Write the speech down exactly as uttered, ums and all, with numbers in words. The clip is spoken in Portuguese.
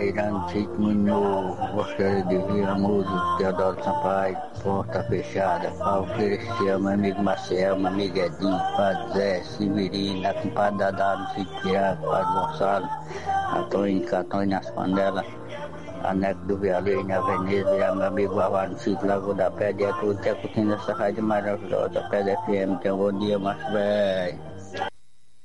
Trairando, Sítio Munhoz, Gostaria de Vir, Amuso, Teodoro Sampaio, Porta Fechada, Paulo Cristiano, meu amigo Marcel, meu amigo Edinho, Padre Zé, Severino, compadre Dadá, no Sítio Pirá, Padre Gonçalo, Antônio, Catônio nas Panelas, Aneco do Vialeiro, na Veneza, e meu amigo Vavá, no Sítio Lagoa da Pedra, e é tudo que é curtindo essa rádio maravilhosa, Pedra F M, tenha um bom dia, mais velho.